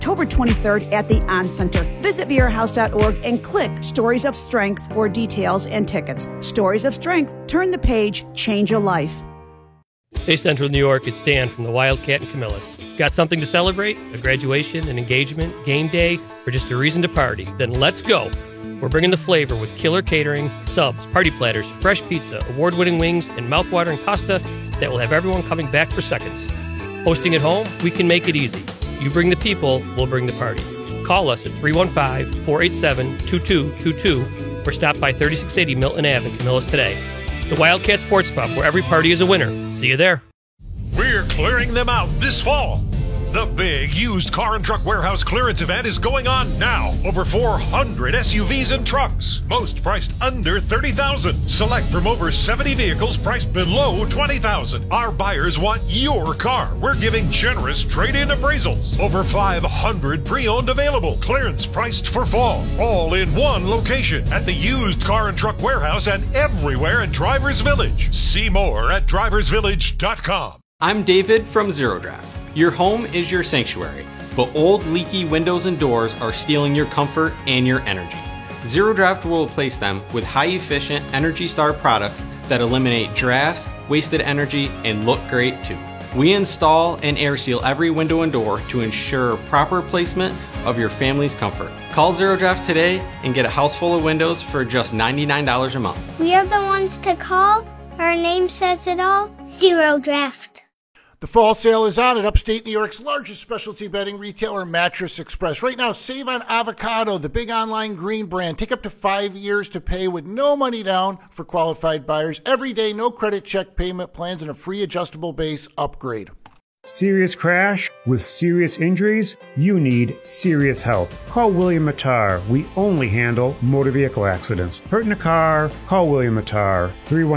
October 23rd at the On Center. Visit VRHouse.org and click Stories of Strength for details and tickets. Stories of Strength. Turn the page. Change a life. Hey, Central New York, it's Dan from the Wildcat and Camillus. Got something to celebrate? A graduation, an engagement, game day, or just a reason to party? Then let's go. We're bringing the flavor with killer catering, subs, party platters, fresh pizza, award-winning wings, and mouth-watering pasta that will have everyone coming back for seconds. Hosting at home? We can make it easy. You bring the people, we'll bring the party. Call us at 315-487-2222 or stop by 3680 Milton Ave in Camillus today. The Wildcat Sports Pub, where every party is a winner. See you there. We're clearing them out this fall. The big used car and truck warehouse clearance event is going on now. Over 400 SUVs and trucks, most priced under $30,000. Select from over 70 vehicles priced below $20,000. Our buyers want your car. We're giving generous trade-in appraisals. Over 500 pre-owned available. Clearance priced for fall. All in one location at the used car and truck warehouse and everywhere in Drivers Village. See more at driversvillage.com. I'm David from Zero Draft. Your home is your sanctuary, but old leaky windows and doors are stealing your comfort and your energy. Zero Draft will replace them with high-efficient Energy Star products that eliminate drafts, wasted energy, and look great too. We install and air seal every window and door to ensure proper placement of your family's comfort. Call Zero Draft today and get a house full of windows for just $99 a month. We are the ones to call. Our name says it all. Zero Draft. The fall sale is on at upstate New York's largest specialty bedding retailer, Mattress Express. Right now, save on Avocado, the big online green brand. Take up to 5 years to pay with no money down for qualified buyers. Every day, no credit check payment plans and a free adjustable base upgrade. Serious crash with serious injuries? You need serious help. Call William Mattar. We only handle motor vehicle accidents. Hurt in a car? Call William Mattar.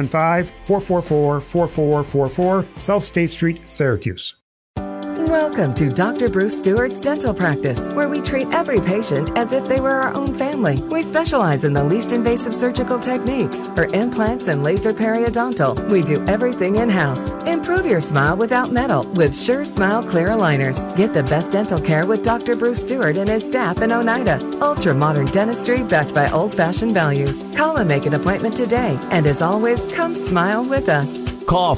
315-444-4444, South State Street, Syracuse. Welcome to Dr. Bruce Stewart's Dental Practice, where we treat every patient as if they were our own family. We specialize in the least invasive surgical techniques. For implants and laser periodontal, we do everything in-house. Improve your smile without metal with Sure Smile Clear Aligners. Get the best dental care with Dr. Bruce Stewart and his staff in Oneida. Ultra-modern dentistry backed by old-fashioned values. Call and make an appointment today. And as always, come smile with us. Call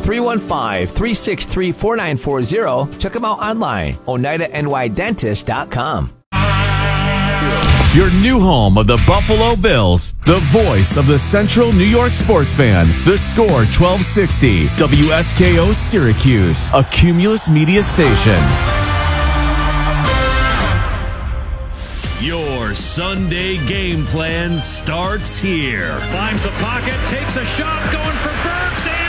315-363-4940. Check them out online, OneidaNYDentist.com. Your new home of the Buffalo Bills, the voice of the Central New York sports fan. The Score 1260, WSKO Syracuse, a Cumulus Media station. Your Sunday game plan starts here. Finds the pocket, takes a shot, going for Burks, and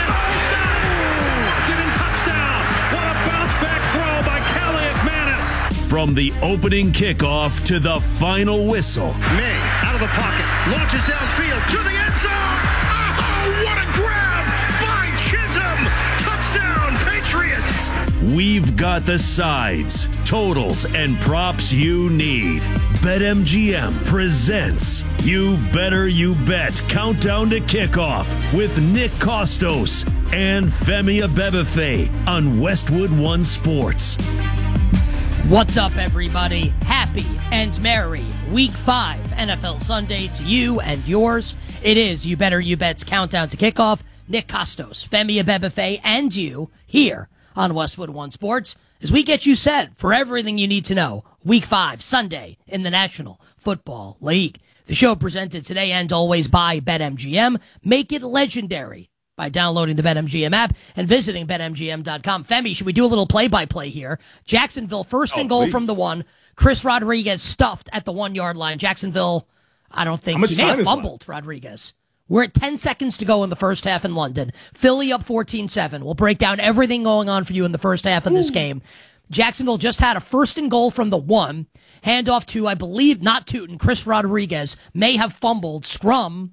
touchdown! What a bounce-back throw by Kelly McManus! From the opening kickoff to the final whistle. May, out of the pocket, launches downfield to the end zone! Oh, what a grab by Chisholm! Touchdown, Patriots! We've got the sides, totals, and props you need. BetMGM presents You Better You Bet Countdown to Kickoff with Nick Costos and Femi Abebefe on Westwood One Sports. What's up, everybody? Happy and merry Week 5 NFL Sunday to you and yours. It is You Better You Bet's Countdown to Kickoff. Nick Costos, Femi Abebefe, and you here on Westwood One Sports as we get you set for everything you need to know. Week 5, Sunday in the National Football League. The show presented today and always by BetMGM. Make it legendary by downloading the BetMGM app and visiting BetMGM.com. Femi, should we do a little play-by-play here? Jacksonville, first and goal from the 1. Chris Rodriguez stuffed at the 1-yard line. Jacksonville, I don't think he may have fumbled Rodriguez. We're at 10 seconds to go in the first half in London. Philly up 14-7. We'll break down everything going on for you in the first half of this game. Jacksonville just had a first and goal from the 1. Handoff to, I believe, not Tootin. Chris Rodriguez may have fumbled. Scrum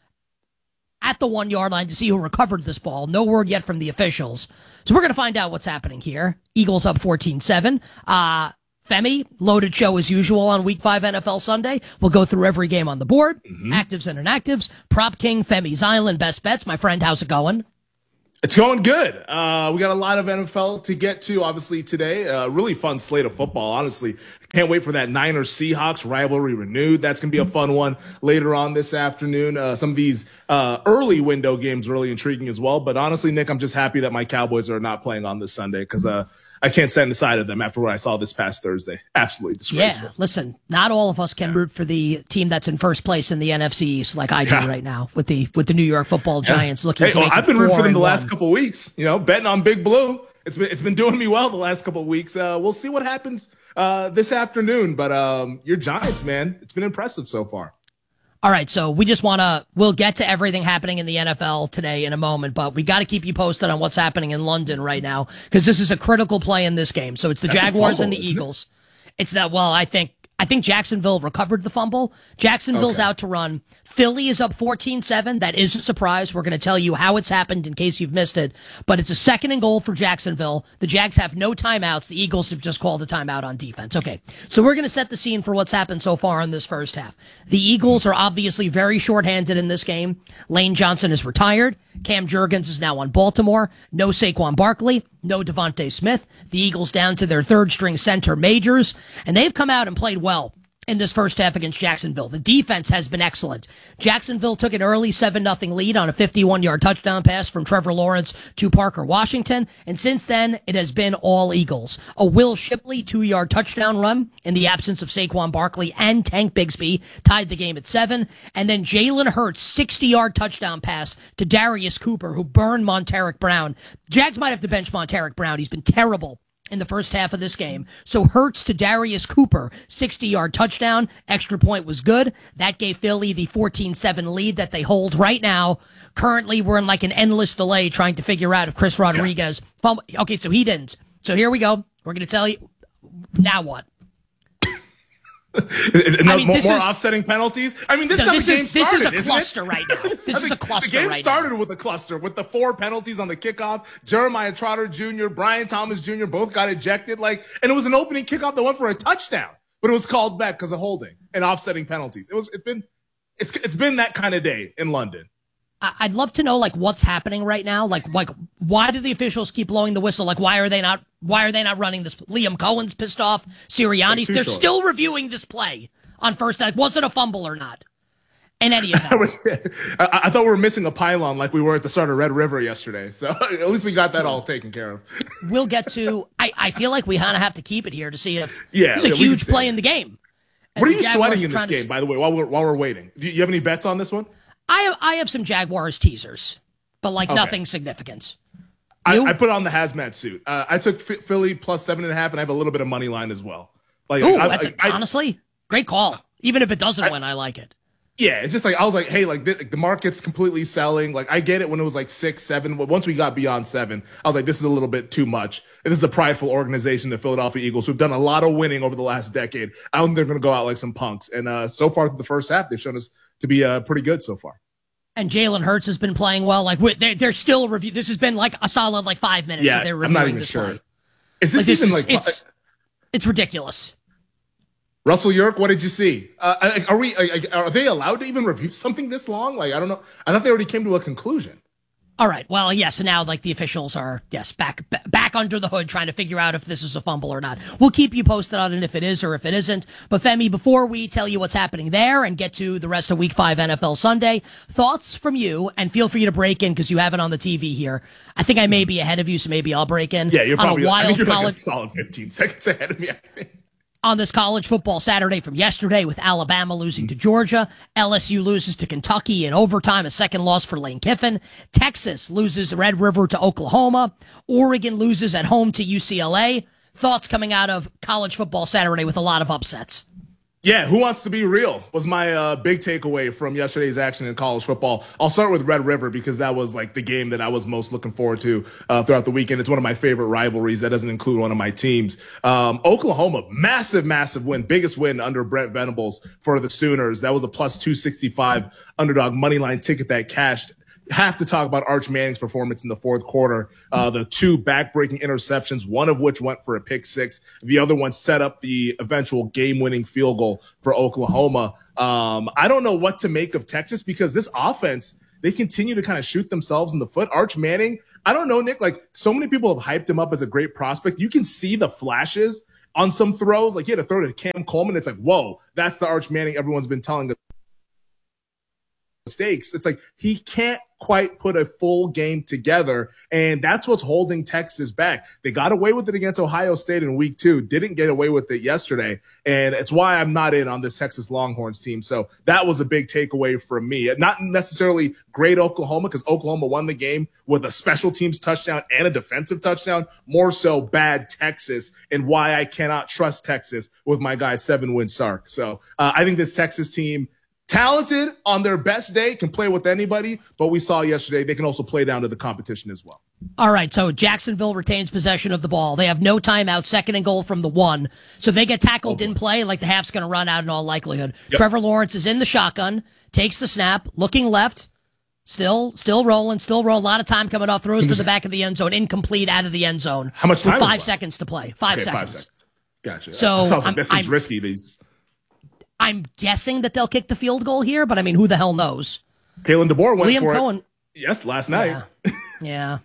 at the 1-yard line to see who recovered this ball. No word yet from the officials. So we're going to find out what's happening here. Eagles up 14-7. Femi, loaded show as usual on Week 5 NFL Sunday. We'll go through every game on the board. Actives and inactives. Prop King, Femi's Island, best bets. My friend, how's it going? It's going good. We got a lot of NFL to get to, obviously, today. Really fun slate of football. Honestly, Can't wait for that Niners-Seahawks rivalry renewed. That's going to be a fun one later on this afternoon. Some of these early window games really intriguing as well. But honestly, Nick, I'm just happy that my Cowboys are not playing on this Sunday because I can't stand aside of them after what I saw this past Thursday. Absolutely disgraceful. Yeah, listen, not all of us can root for the team that's in first place in the NFC East like I do right now with the New York Football Giants looking to make I've been rooting for them the last 4-1. couple of weeks. Betting on Big Blue. It's been doing me well the last couple of weeks. We'll see what happens this afternoon. But your Giants, man, it's been impressive so far. All right, so we'll get to everything happening in the NFL today in a moment, but we got to keep you posted on what's happening in London right now because this is a critical play in this game. So it's the Jaguars and the Eagles. It's that, I think Jacksonville recovered the fumble. Jacksonville's out to run. Philly is up 14-7. That is a surprise. We're going to tell you how it's happened in case you've missed it. But it's a 2nd and goal for Jacksonville. The Jags have no timeouts. The Eagles have just called a timeout on defense. Okay, so we're going to set the scene for what's happened so far in this first half. The Eagles are obviously very shorthanded in this game. Lane Johnson is retired. Cam Jurgens is now on Baltimore. No Saquon Barkley. No Devontae Smith. The Eagles down to their third-string center, Majors. And they've come out and played well in this first half against Jacksonville. The defense has been excellent. Jacksonville took an early 7-0 lead on a 51-yard touchdown pass from Trevor Lawrence to Parker Washington, and since then, it has been all Eagles. A Will Shipley 2-yard touchdown run in the absence of Saquon Barkley and Tank Bigsby tied the game at 7, and then Jalen Hurts' 60-yard touchdown pass to Darius Cooper, who burned Monteric Brown. Jags might have to bench Monteric Brown. He's been terrible in the first half of this game. So Hurts to Darius Cooper, 60-yard touchdown. Extra point was good. That gave Philly the 14-7 lead that they hold right now. Currently, we're in like an endless delay trying to figure out if Chris Rodriguez... Okay, so he didn't. So here we go. We're going to tell you... Now what? More offsetting penalties. I mean, this is how the game started. This is a cluster right now. This is a cluster. The game started with a cluster with the 4 penalties on the kickoff. Jeremiah Trotter Jr., Brian Thomas Jr. both got ejected. And it was an opening kickoff that went for a touchdown, but it was called back because of holding and offsetting penalties. It's been that kind of day in London. I'd love to know what's happening right now. Like why do the officials keep blowing the whistle? Why are they not running this? Liam Cohen's pissed off. Sirianni's they're still reviewing this play on first. Was it a fumble or not? In any event, I thought we were missing a pylon like we were at the start of Red River yesterday. So at least we got that all taken care of. We'll get to. I feel like we kind of have to keep it here to see if it's a huge play in the game. What are you sweating in this game, by the way? While we're waiting, do you have any bets on this one? I have some Jaguars teasers, but nothing significant. I put on the hazmat suit. I took Philly plus 7.5, and I have a little bit of money line as well. Honestly, great call. Even if it doesn't win, I like it. Yeah, it's just I was like, hey, the market's completely selling. I get it when it was 6, 7, but once we got beyond 7, I was like, this is a little bit too much. And this is a prideful organization, the Philadelphia Eagles, who've done a lot of winning over the last decade. I don't think they're going to go out like some punks. And so far through the first half, they've shown us to be pretty good so far. And Jalen Hurts has been playing well. They're still review. This has been a solid 5 minutes. Yeah, that they're reviewing I'm not even this sure. play. Is this even it's ridiculous. Russell Yerk, what did you see? Are they allowed to even review something this long? I don't know. I thought they already came to a conclusion. All right. Well, yes. And now, the officials are, back under the hood trying to figure out if this is a fumble or not. We'll keep you posted on it if it is or if it isn't. But Femi, before we tell you what's happening there and get to the rest of Week 5 NFL Sunday, thoughts from you, and feel free to break in because you have it on the TV here. I think I may be ahead of you, so maybe I'll break in. Yeah, you're probably on a wild college, a solid 15 seconds ahead of me, I think. On this college football Saturday from yesterday with Alabama losing to Georgia, LSU loses to Kentucky in overtime, a second loss for Lane Kiffin. Texas loses Red River to Oklahoma. Oregon loses at home to UCLA. Thoughts coming out of college football Saturday with a lot of upsets. Yeah, who wants to be real was my big takeaway from yesterday's action in college football. I'll start with Red River because that was the game that I was most looking forward to throughout the weekend. It's one of my favorite rivalries. That doesn't include one of my teams. Oklahoma, massive win. Biggest win under Brent Venables for the Sooners. That was a plus 265 underdog moneyline ticket that cashed. Have to talk about Arch Manning's performance in the fourth quarter. The 2 back-breaking interceptions, one of which went for a pick 6. The other one set up the eventual game-winning field goal for Oklahoma. I don't know what to make of Texas because this offense, they continue to kind of shoot themselves in the foot. Arch Manning, I don't know, Nick, so many people have hyped him up as a great prospect. You can see the flashes on some throws. Like he had a throw to Cam Coleman. It's like, whoa, that's the Arch Manning everyone's been telling us. Mistakes. It's like he can't quite put a full game together, and that's what's holding Texas back. They got away with it against Ohio State in week 2, didn't get away with it yesterday, and it's why I'm not in on this Texas Longhorns team. So that was a big takeaway from me. Not necessarily great Oklahoma, because Oklahoma won the game with a special teams touchdown and a defensive touchdown, more so bad Texas, and why I cannot trust Texas with my guy 7-win Sark. So I think this Texas team, talented on their best day, can play with anybody, but we saw yesterday they can also play down to the competition as well. All right, so Jacksonville retains possession of the ball. They have no timeout, 2nd and goal from the 1. So if they get tackled in play, like the half's going to run out in all likelihood. Yep. Trevor Lawrence is in the shotgun, takes the snap, looking left, still rolling. A lot of time coming off, throws to the back of the end zone, incomplete out of the end zone. How much time? With 5 seconds to play. 5 seconds. 5 seconds. Gotcha. So that seems risky. I'm guessing that they'll kick the field goal here, but I mean, who the hell knows? Kalen DeBoer went Liam for Cohen. Yes, last night. Yeah.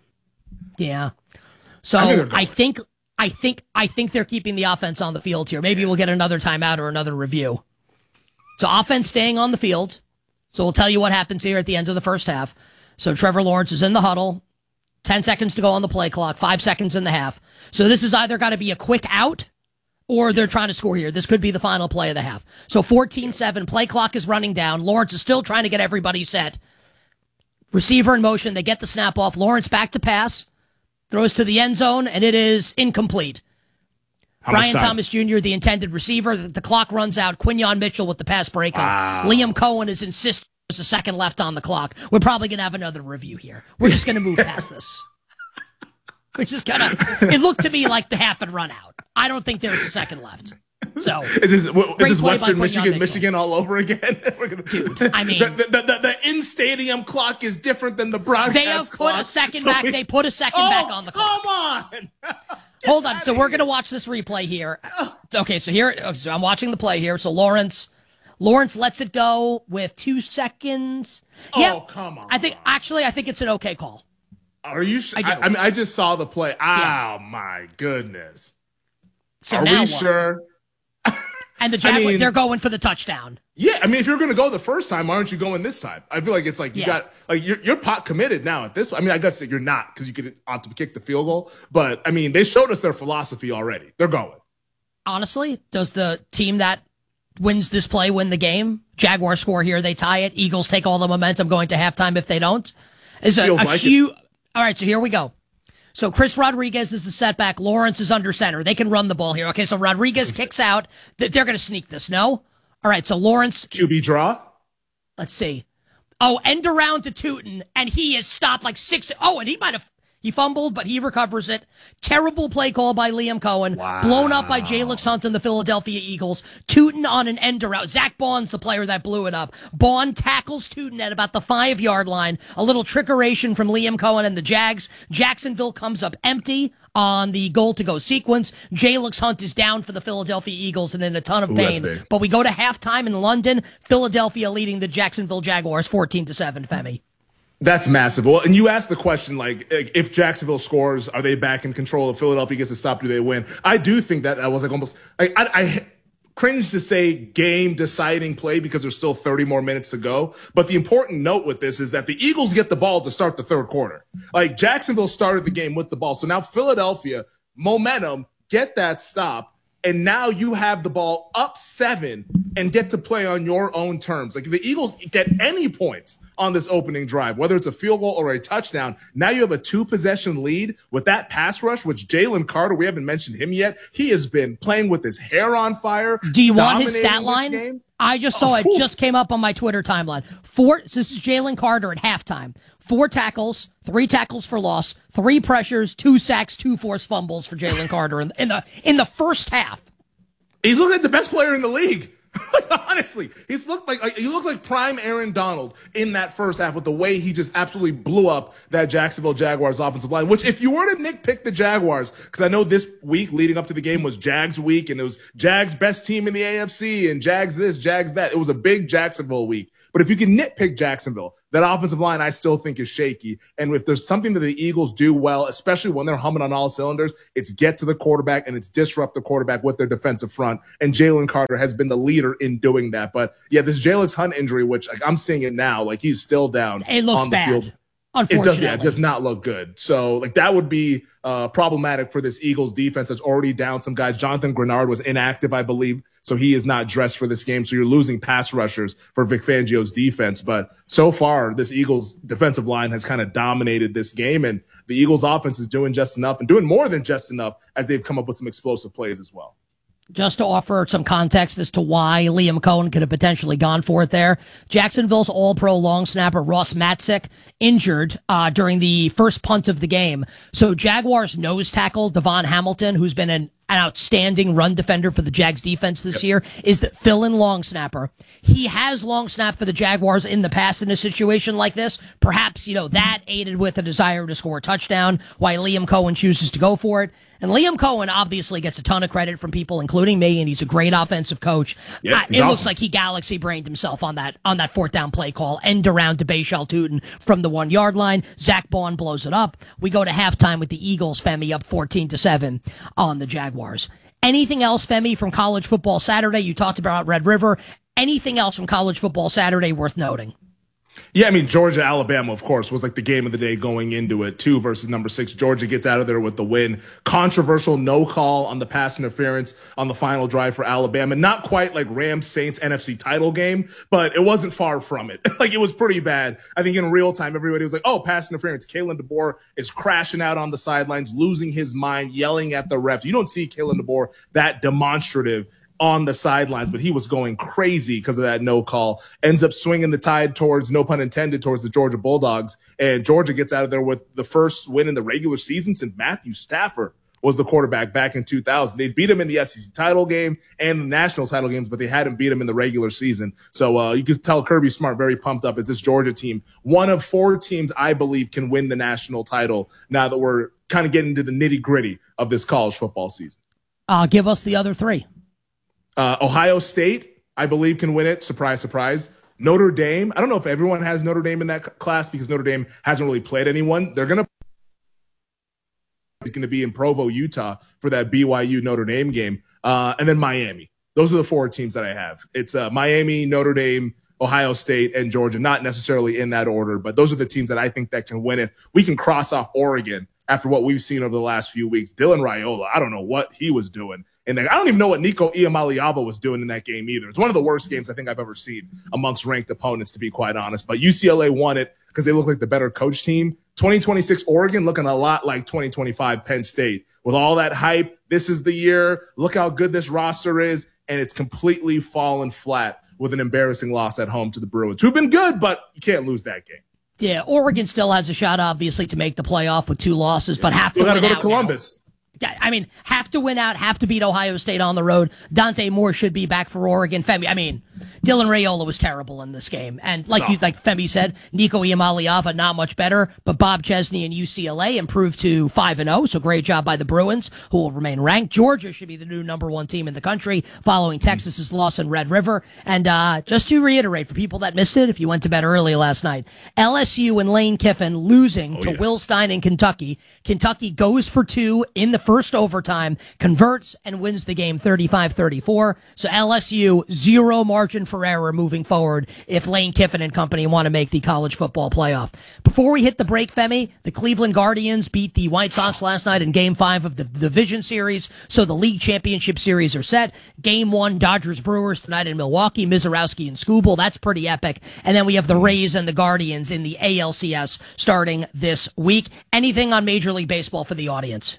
So I think they're keeping the offense on the field here. Maybe we'll get another timeout or another review. So offense staying on the field. So we'll tell you what happens here at the end of the first half. So Trevor Lawrence is in the huddle. 10 seconds to go on the play clock. 5 seconds in the half. So this is either got to be a quick out, or they're trying to score here. This could be the final play of the half. So 14-7, play clock is running down. Lawrence is still trying to get everybody set. Receiver in motion. They get the snap off. Lawrence back to pass. Throws to the end zone, and it is incomplete. Brian Thomas Jr., the intended receiver. The clock runs out. Quinyon Mitchell with the pass breakup. Wow. Liam Cohen is insisting there's a second left on the clock. We're probably going to have another review here. We're just going to move past this. We're just going to... It looked to me like the half had run out. I don't think there's a second left. So is this Western Michigan all over again? Dude, I mean, the in-stadium clock is different than the broadcast. They have put a second back. They put a second back on the clock. Come on. Hold on. So we're going to watch this replay here. Okay, so I'm watching the play here. So Lawrence lets it go with 2 seconds. Oh, come on. I think it's an okay call. Are you sure? I just saw the play. Oh, my goodness. So are we sure? And the Jaguars, they're going for the touchdown. Yeah, I mean, if you're going to go the first time, why aren't you going this time? I feel like it's like you're pot committed now at this. I mean, I guess you're not, because you could opt to kick the field goal. But I mean, they showed us their philosophy already. They're going. Honestly, does the team that wins this play win the game? Jaguars score here, they tie it. Eagles take all the momentum going to halftime if they don't. All right, so here we go. So Chris Rodriguez is the setback. Lawrence is under center. They can run the ball here. Okay, so Rodriguez kicks out. They're going to sneak this, no? All right, so Lawrence. QB draw? Let's see. Oh, end around to Tootin, and he is stopped like 6. Oh, and he fumbled, but he recovers it. Terrible play call by Liam Cohen. Wow. Blown up by Jalix Hunt and the Philadelphia Eagles. Tootin on an end around. Zach Baughn's the player that blew it up. Baughan tackles Tootin at about the 5-yard line. A little trickeration from Liam Cohen and the Jags. Jacksonville comes up empty on the goal-to-go sequence. Jalix Hunt is down for the Philadelphia Eagles and in a ton of pain. But we go to halftime in London. Philadelphia leading the Jacksonville Jaguars 14-7, Femi. That's massive. Well, and you asked the question, like, if Jacksonville scores, are they back in control? If Philadelphia gets a stop, do they win? I do think that was like almost, I cringe to say game-deciding play because there's still 30 more minutes to go. But the important note with this is that the Eagles get the ball to start the third quarter. Like, Jacksonville started the game with the ball. So now Philadelphia, momentum, get that stop. And now you have the ball up 7 and get to play on your own terms. Like, if the Eagles get any points on this opening drive, whether it's a field goal or a touchdown, now you have a 2-possession lead with that pass rush, which Jalen Carter, we haven't mentioned him yet. He has been playing with his hair on fire. Do you want his stat line? I just saw it. Just came up on my Twitter timeline. So this is Jalen Carter at halftime. 4 tackles, 3 tackles for loss, 3 pressures, 2 sacks, 2 forced fumbles for Jalen Carter in the first half. He's looking like the best player in the league. Honestly, he looked like prime Aaron Donald in that first half with the way he just absolutely blew up that Jacksonville Jaguars offensive line, which if you were to nitpick the Jaguars, because I know this week leading up to the game was Jags week and it was Jags best team in the AFC and Jags this, Jags that. It was a big Jacksonville week. But if you can nitpick Jacksonville, that offensive line I still think is shaky. And if there's something that the Eagles do well, especially when they're humming on all cylinders, it's get to the quarterback and it's disrupt the quarterback with their defensive front. And Jalen Carter has been the leader in doing that. But yeah, this Jalen Hunt injury, which I'm seeing it now, he's still down it looks on the bad. field. Unfortunately. It does not look good. So that would be problematic for this Eagles defense that's already down some guys. Jonathan Grenard was inactive, I believe, so he is not dressed for this game. So you're losing pass rushers for Vic Fangio's defense. But so far, this Eagles defensive line has kind of dominated this game, and the Eagles offense is doing just enough and doing more than just enough as they've come up with some explosive plays as well. Just to offer some context as to why Liam Cohen could have potentially gone for it there. Jacksonville's all-pro long snapper Ross Matzik injured during the first punt of the game. So Jaguars nose tackle Devon Hamilton, who's been an outstanding run defender for the Jags defense this year, is the fill-in long snapper. He has long snapped for the Jaguars in the past in a situation like this. Perhaps, that aided with a desire to score a touchdown, why Liam Cohen chooses to go for it. And Liam Cohen obviously gets a ton of credit from people, including me, and he's a great offensive coach. Yeah, it looks like he galaxy brained himself on that fourth down play call, end around to Bashal Tootin from the 1 yard line. Zach Baun blows it up. We go to halftime with the Eagles, Femi, up 14-7 on the Jaguars. Anything else, Femi, from College Football Saturday? You talked about Red River. Anything else from College Football Saturday worth noting? Yeah, Georgia, Alabama, of course, was like the game of the day going into it. 2 versus number 6. Georgia gets out of there with the win. Controversial no call on the pass interference on the final drive for Alabama. Not quite like Rams-Saints NFC title game, but it wasn't far from it. It was pretty bad. I think in real time, everybody was like, oh, pass interference. Kalen DeBoer is crashing out on the sidelines, losing his mind, yelling at the refs. You don't see Kalen DeBoer that demonstrative on the sidelines, but he was going crazy because of that no call. Ends up swinging the tide towards, no pun intended, towards the Georgia Bulldogs. And Georgia gets out of there with the first win in the regular season since Matthew Stafford was the quarterback back in 2000. They beat him in the SEC title game and the national title games, but they hadn't beat him in the regular season. So you could tell Kirby Smart very pumped up as this Georgia team, one of 4 teams I believe can win the national title now that we're kind of getting into the nitty gritty of this college football season. Give us the other 3. Ohio State, I believe, can win it. Surprise, surprise. Notre Dame. I don't know if everyone has Notre Dame in that class because Notre Dame hasn't really played anyone. They're going to be in Provo, Utah for that BYU Notre Dame game. And then Miami. Those are the 4 teams that I have. It's Miami, Notre Dame, Ohio State, and Georgia. Not necessarily in that order, but those are the teams that I think that can win it. We can cross off Oregon after what we've seen over the last few weeks. Dylan Raiola, I don't know what he was doing. And I don't even know what Nico Iamaleava was doing in that game either. It's one of the worst games I think I've ever seen amongst ranked opponents, to be quite honest. But UCLA won it because they look like the better coach team. 2026 Oregon looking a lot like 2025 Penn State. With all that hype, this is the year. Look how good this roster is. And it's completely fallen flat with an embarrassing loss at home to the Bruins, who've been good, but you can't lose that game. Yeah, Oregon still has a shot, obviously, to make the playoff with 2 losses, but have to win out. Got to go to Columbus. Have to win out, have to beat Ohio State on the road. Dante Moore should be back for Oregon. Dylan Raiola was terrible in this game. And like Femi said, Nico Iamaleava, not much better, but Bob Chesney and UCLA improved to 5-0. So great job by the Bruins, who will remain ranked. Georgia should be the new number 1 team in the country following Texas's loss in Red River. And, just to reiterate for people that missed it, if you went to bed early last night, LSU and Lane Kiffin losing to Will Stein in Kentucky. Kentucky goes for 2 in the first overtime, converts and wins the game 35-34. So LSU, 0 margin for error moving forward if Lane Kiffin and company want to make the college football playoff. Before we hit the break, Femi, the Cleveland Guardians beat the White Sox last night in Game 5 of the Division Series, so the League Championship Series are set. Game 1, Dodgers-Brewers tonight in Milwaukee, Mizorowski and Skubal. That's pretty epic. And then we have the Rays and the Guardians in the ALCS starting this week. Anything on Major League Baseball for the audience?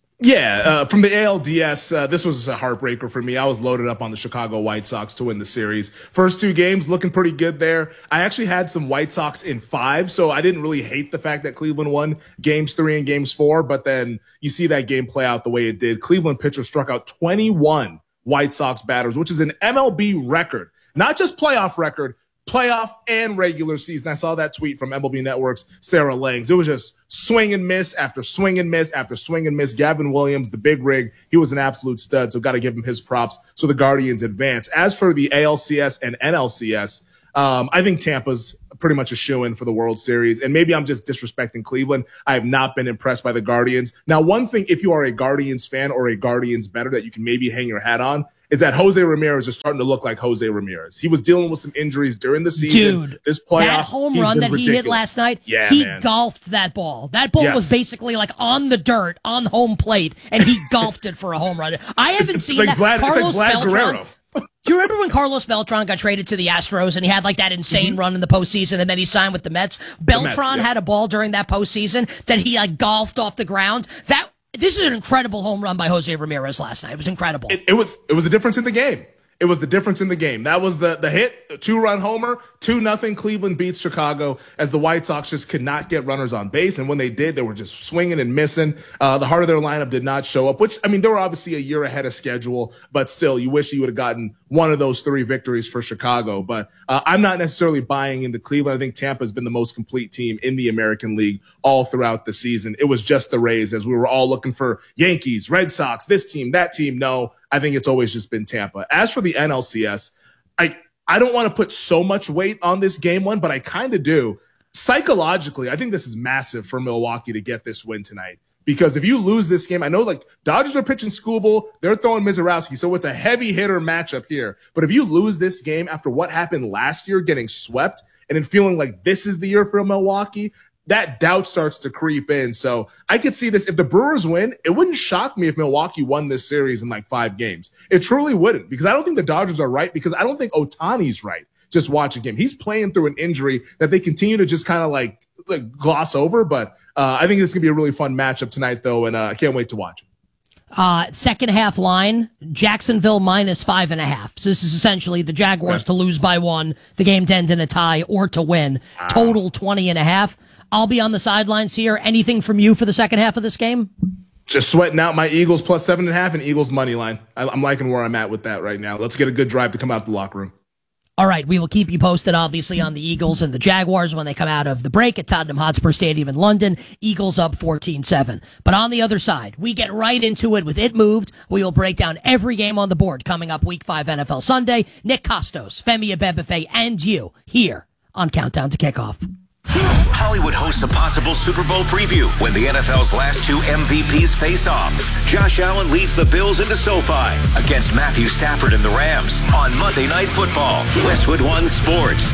Yeah, from the ALDS, this was a heartbreaker for me. I was loaded up on the Chicago White Sox to win the series. First 2 games looking pretty good there. I actually had some White Sox in 5, so I didn't really hate the fact that Cleveland won games 3 and games 4, but then you see that game play out the way it did. Cleveland pitcher struck out 21 White Sox batters, which is an MLB record, not just playoff record, playoff and regular season. I saw that tweet from MLB Network's Sarah Langs. It was just swing and miss after swing and miss after swing and miss. Gavin Williams, the big rig, he was an absolute stud, so got to give him his props. So the Guardians advance. As for the ALCS and NLCS, I think Tampa's pretty much a shoo-in for the World Series. And maybe I'm just disrespecting Cleveland. I have not been impressed by the Guardians. Now, one thing, if you are a Guardians fan or a Guardians bettor that you can maybe hang your hat on, is that Jose Ramirez is starting to look like Jose Ramirez. He was dealing with some injuries during the season. Dude, this playoff, that home run that he hit last night, he golfed that ball. That ball was basically like on the dirt, on home plate, and he golfed it for a home run. I haven't seen that. Carlos Beltran. Do you remember when Carlos Beltran got traded to the Astros and he had like that insane run in the postseason and then he signed with the Mets? Beltran had a ball during that postseason that he like golfed off the ground. This is an incredible home run by Jose Ramirez last night. It was incredible. It was a difference in the game. It was the difference in the game. That was the hit, the 2-run homer, 2-0. Cleveland beats Chicago as the White Sox just could not get runners on base. And when they did, they were just swinging and missing. The heart of their lineup did not show up, which, I mean, they were obviously a year ahead of schedule, but still, you wish you would have gotten one of those 3 victories for Chicago. But I'm not necessarily buying into Cleveland. I think Tampa has been the most complete team in the American League all throughout the season. It was just the Rays as we were all looking for Yankees, Red Sox, this team, that team. No, I think it's always just been Tampa. As for the NLCS, I don't want to put so much weight on this game one, but I kind of do. Psychologically, I think this is massive for Milwaukee to get this win tonight. Because if you lose this game, I know like Dodgers are pitching Skubal, they're throwing Mizorowski, so it's a heavy hitter matchup here. But if you lose this game after what happened last year, getting swept, and then feeling like this is the year for Milwaukee, that doubt starts to creep in. So I could see this. If the Brewers win, it wouldn't shock me if Milwaukee won this series in like 5 games. It truly wouldn't, because I don't think the Dodgers are right, because I don't think Ohtani's right. Just watching him. He's playing through an injury that they continue to just kind of like gloss over. But I think this is going to be a really fun matchup tonight, though, and I can't wait to watch it. Second half line, Jacksonville -5.5. So this is essentially the Jaguars to lose by 1, the game to end in a tie, or to win. Total 20.5. I'll be on the sidelines here. Anything from you for the second half of this game? Just sweating out my Eagles +7.5 and Eagles money line. I'm liking where I'm at with that right now. Let's get a good drive to come out the locker room. All right, we will keep you posted, obviously, on the Eagles and the Jaguars when they come out of the break at Tottenham Hotspur Stadium in London. Eagles up 14-7. But on the other side, we get right into it with It Moved. We will break down every game on the board coming up Week 5 NFL Sunday. Nick Kostos, Femi Abebefe, and you here on Countdown to Kickoff. Hollywood hosts a possible Super Bowl preview when the NFL's last 2 MVPs face off. Josh Allen leads the Bills into SoFi against Matthew Stafford and the Rams on Monday Night Football. Westwood One Sports.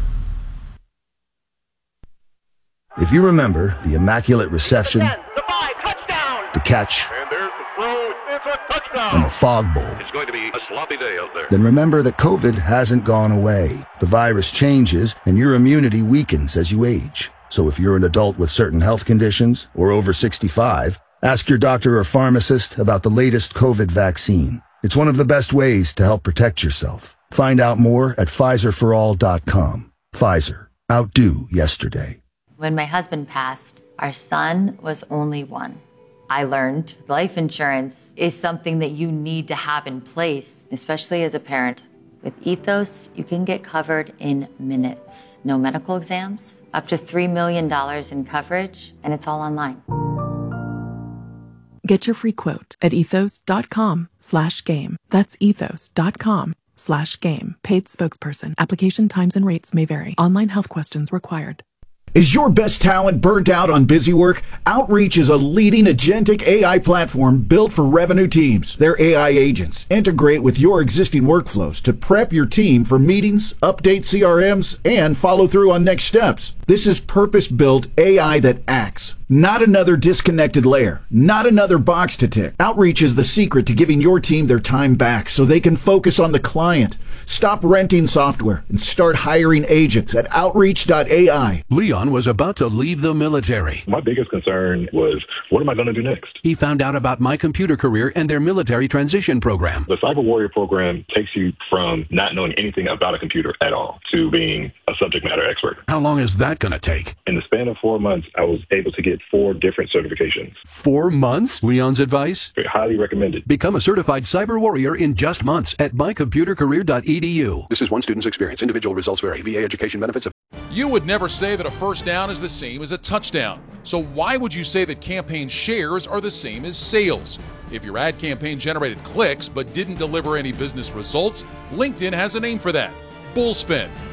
If you remember the Immaculate Reception, the catch, and the Fog Bowl, it's going to be a sloppy day out there. Then remember that COVID hasn't gone away. The virus changes and your immunity weakens as you age. So if you're an adult with certain health conditions or over 65, ask your doctor or pharmacist about the latest COVID vaccine. It's one of the best ways to help protect yourself. Find out more at PfizerForAll.com. Pfizer. Outdo yesterday. When my husband passed, our son was only 1. I learned life insurance is something that you need to have in place, especially as a parent. With Ethos, you can get covered in minutes. No medical exams, up to $3 million in coverage, and it's all online. Get your free quote at ethos.com/game. That's ethos.com/game. Paid spokesperson. Application times and rates may vary. Online health questions required. Is your best talent burnt out on busy work? Outreach is a leading agentic AI platform built for revenue teams. Their AI agents integrate with your existing workflows to prep your team for meetings, update CRMs, and follow through on next steps. This is purpose-built AI that acts. Not another disconnected layer. Not another box to tick. Outreach is the secret to giving your team their time back so they can focus on the client. Stop renting software and start hiring agents at Outreach.ai. Leon was about to leave the military. My biggest concern was, what am I going to do next? He found out about My Computer Career and their military transition program. The Cyber Warrior program takes you from not knowing anything about a computer at all to being a subject matter expert. How long is that going to take? In the span of 4 months, I was able to get 4 different certifications. 4 months? Leon's advice? Highly recommended. Become a certified cyber warrior in just months at mycomputercareer.edu. This is one student's experience. Individual results vary. VA education benefits. You would never say that a first down is the same as a touchdown. So why would you say that campaign shares are the same as sales? If your ad campaign generated clicks but didn't deliver any business results, LinkedIn has a name for that: Bullspin.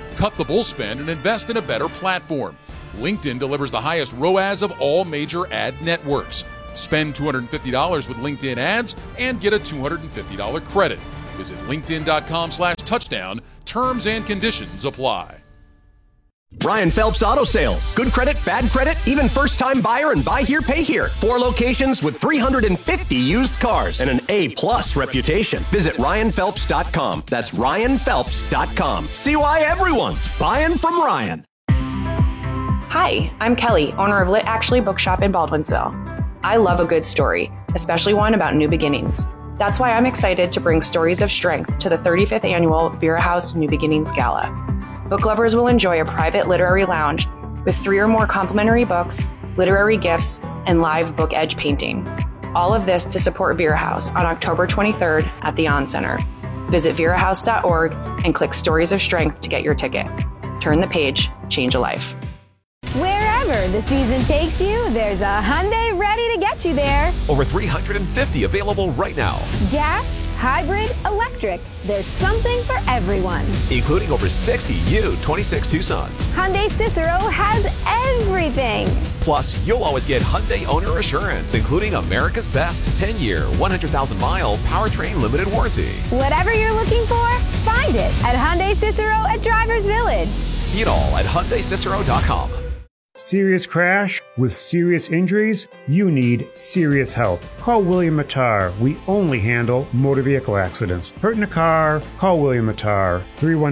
Cut the bull spend and invest in a better platform. LinkedIn delivers the highest ROAS of all major ad networks. Spend $250 with LinkedIn ads and get a $250 credit. Visit linkedin.com/touchdown. Terms and conditions apply. Ryan Phelps Auto Sales. Good credit, bad credit, even first-time buyer and buy here, pay here. 4 locations with 350 used cars and an A+ reputation. Visit RyanPhelps.com. That's RyanPhelps.com. See why everyone's buying from Ryan. Hi, I'm Kelly, owner of Lit Actually Bookshop in Baldwinsville. I love a good story, especially one about new beginnings. That's why I'm excited to bring Stories of Strength to the 35th annual Vera House New Beginnings Gala. Book lovers will enjoy a private literary lounge with 3 or more complimentary books, literary gifts, and live book edge painting. All of this to support Vera House on October 23rd at the On Center. Visit verahouse.org and click Stories of Strength to get your ticket. Turn the page, change a life. Wherever the season takes you, there's a Hyundai ready to get you there. Over 350 available right now. Gas, hybrid, electric. There's something for everyone. Including over 60 new 26 Tucsons. Hyundai Cicero has everything. Plus, you'll always get Hyundai Owner Assurance, including America's best 10-year, 100,000-mile powertrain limited warranty. Whatever you're looking for, find it at Hyundai Cicero at Drivers Village. See it all at HyundaiCicero.com. Serious crash with serious injuries? You need serious help. Call William Mattar. We only handle motor vehicle accidents. Hurt in a car? Call William Mattar.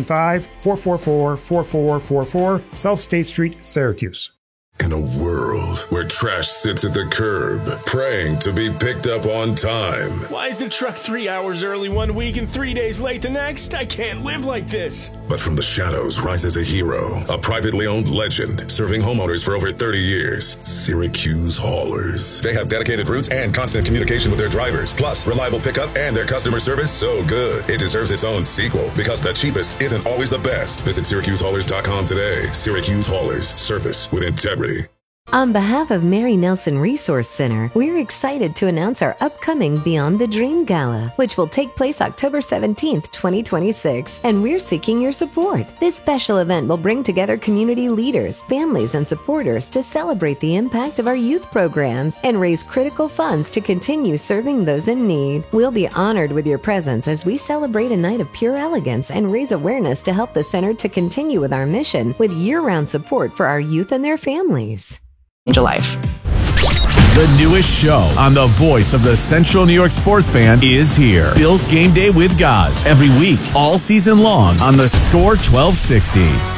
315-444-4444, South State Street, Syracuse. In a world where trash sits at the curb, praying to be picked up on time. Why is the truck 3 hours early one week and 3 days late the next? I can't live like this. But from the shadows rises a hero, a privately owned legend, serving homeowners for over 30 years. Syracuse Haulers. They have dedicated routes and constant communication with their drivers, plus reliable pickup, and their customer service so good it deserves its own sequel, because the cheapest isn't always the best. Visit SyracuseHaulers.com today. Syracuse Haulers. Service with integrity. On behalf of Mary Nelson Resource Center, we're excited to announce our upcoming Beyond the Dream Gala, which will take place October 17th, 2026, and we're seeking your support. This special event will bring together community leaders, families, and supporters to celebrate the impact of our youth programs and raise critical funds to continue serving those in need. We'll be honored with your presence as we celebrate a night of pure elegance and raise awareness to help the center to continue with our mission with year-round support for our youth and their families. Life. The newest show on the voice of the Central New York sports fan is here. Bills Game Day with Gaz. Every week, all season long on the Score 1260.